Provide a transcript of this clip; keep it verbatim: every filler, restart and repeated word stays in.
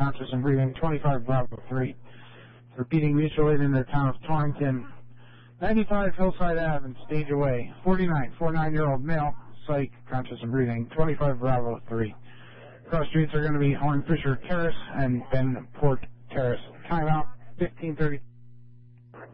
conscious and breathing, twenty-five Bravo three. Repeating mutual aid in the town of Torrington. ninety-five Hillside Ave and stage away. forty-nine, forty-nine-year-old male, psych, conscious and breathing, twenty-five Bravo three. Cross streets are going to be Horn Fisher Terrace and Ben Port Terrace. Timeout, fifteen thirty.